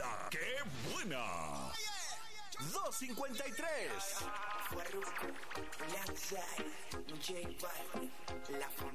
¡La qué buena! 253. Farruko, Lanzai, J Balvin, La